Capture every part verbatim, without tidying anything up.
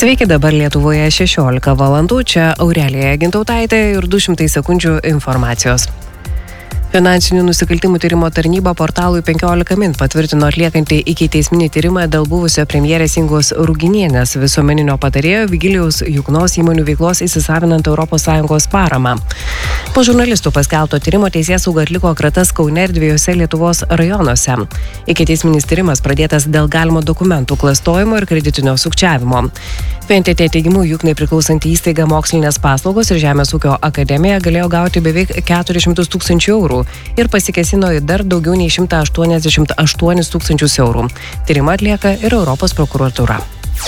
Sveiki, dabar Lietuvoje šešiolika valandų, čia Aurelija Gintautaitė ir du šimtai sekundžių informacijos. Finansinių nusikaltimų tyrimo tarnyba portalui penkiolika min patvirtino atliekanti ikiteisminį tyrimą dėl buvusio premjerės Ingos Ruginienės visuomeninio patarėjo Vigilijaus Juknos įmonių veiklos įsisavinant Europos Sąjungos paramą. Po žurnalistų paskelbto tyrimo teisėsauga atliko kratas Kaune ir dviejose Lietuvos rajonuose. Ikiteisminis tyrimas pradėtas dėl galimo dokumentų klastojimo ir kreditinio sukčiavimo. F N T T teigimu Juknai priklausanti įstaiga Mokslinės paslaugos ir Žemės ūkio akademija galėjo gauti beveik keturis šimtus tūkstančių eurų ir pasikėsino į dar daugiau nei šimtą aštuoniasdešimt aštuonis tūkstančius eurų. Tyrimą atlieka ir Europos prokuratūra.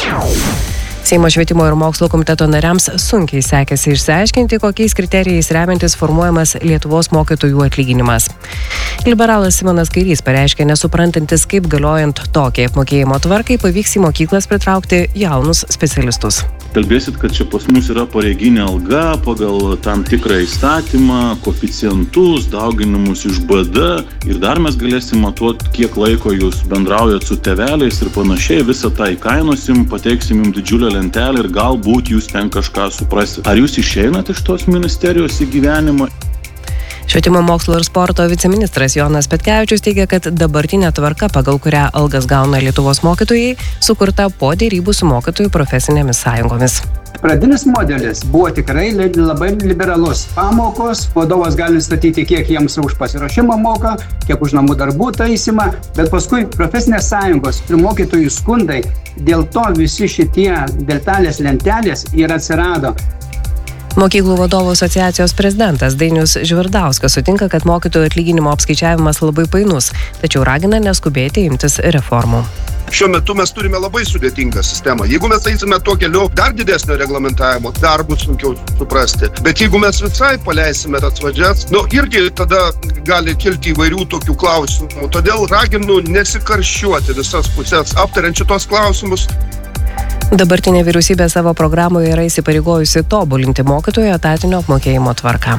Seimo švietimo ir mokslo komiteto nariams sunkiai sekėsi išsiaiškinti, kokiais kriterijais remiantis formuojamas Lietuvos mokytojų atlyginimas. Liberalas Simonas Kairys pareiškė nesuprantantis, kaip galiojant tokiai apmokėjimo tvarkai pavyks į mokyklas pritraukti jaunus specialistus. Kalbėsit, kad čia pas mus yra pareiginė alga pagal tam tikrą įstatymą, koeficientus, dauginimus iš B D ir dar mes galėsim matuoti, kiek laiko jūs bendraujat su tėveliais ir panašiai, visą tą įkainosim, pateiksim jums didžiulę lentelę ir galbūt jūs ten kažką suprasit. Ar jūs išeinat iš tos ministerijos į gyvenimą? Švietimo mokslo ir sporto viceministras Jonas Petkevičius teigia, kad dabartinė tvarka, pagal kurią algas gauna Lietuvos mokytojai, sukurta po dėrybų su mokytojų profesinėmis sąjungomis. Pradinis modelis buvo tikrai labai liberalus. Pamokos, vadovas gali statyti, kiek jiems už pasiruošimą moka, kiek už namų darbų taisymą, bet paskui profesinės sąjungos ir mokytojų skundai, dėl to visi šitie detalės lentelės ir atsirado. Mokyklų vadovų asociacijos prezidentas Dainius Žvirdauskas sutinka, kad mokytojų atlyginimo apskaičiavimas labai painus, tačiau ragina neskubėti imtis reformų. Šiuo metu mes turime labai sudėtingą sistemą. Jeigu mes eisime tuo keliu dar didesnio reglamentavimo, dar bus sunkiau suprasti. Bet jeigu mes visai paleisime tas vadžias, nu irgi tada gali kilti įvairių tokių klausimų. Todėl raginu nesikarščiuoti visas pusės aptariant šitos klausimus. Dabartinė vyriausybė savo programoje yra įsipareigojusi tobulinti mokytojų etatinio apmokėjimo tvarką.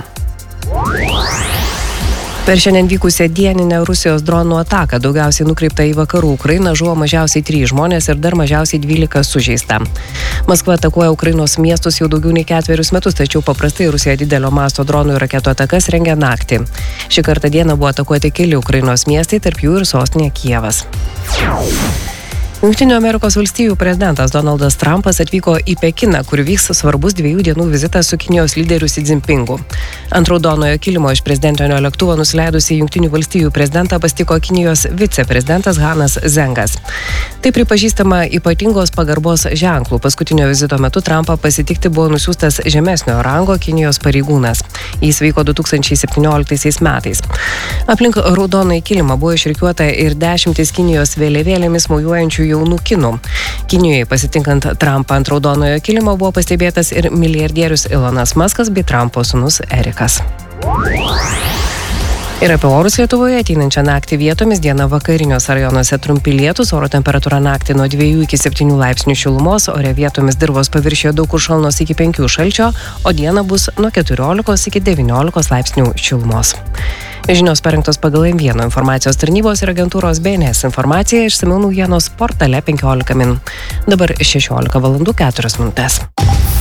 Per šiandien vykusią dieninę Rusijos dronų ataką daugiausiai nukreipta į vakarų Ukrainą žuvo mažiausiai trys žmonės ir dar mažiausiai dvylika sužeista. Maskva atakuoja Ukrainos miestus jau daugiau nei ketverius metus, tačiau paprastai Rusija didelio masto dronų ir raketų atakas rengia naktį. Šį kartą dieną buvo atakuoti keli Ukrainos miestai, tarp jų ir sostinė Kijevas. Jungtinių Amerikos valstijų prezidentas Donaldas Trumpas atvyko į Pekiną, kur vyks svarbus dviejų dienų vizitas su Kinijos lyderiu Xi Jinpingu. Ant raudonojo kilimo iš prezidentinio lėktuvo nusileidusi Jungtinių valstijų prezidentą pasitiko Kinijos viceprezidentas Hanas Zengas. Tai pripažįstama ypatingos pagarbos ženklų. Paskutinio vizito metu Trumpą pasitikti buvo nusiųstas žemesnio rango Kinijos pareigūnas. Jis vyko du tūkstančiai septynioliktaisiais metais. Aplink raudonąjį kilimą buvo išrikiuota ir dešimtis Kinijos vėliavėlėmis mojuojančių jaunų kinų. Kinijoje pasitinkant Trumpą ant raudonojo kilimo buvo pastebėtas ir milijardierius Elonas Muskas bei Trumpo sūnus Erikas. Ir apie orus Lietuvoje ateinančią naktį vietomis dieną vakariniuose rajonuose trumpi lietūs, oro temperatūra naktį nuo dviejų iki septynių laipsnių šilumos, ore vietomis dirvos paviršiuje daug kur šalnos iki penkių šalčio, o dieną bus nuo keturiolikos iki devyniolikos laipsnių šilumos. Žinios parengtos pagal M vienas informacijos tarnybos ir agentūros B N S informacija išsamiau naujienos portale penkiolika min. Dabar šešiolika valandų keturios minutės.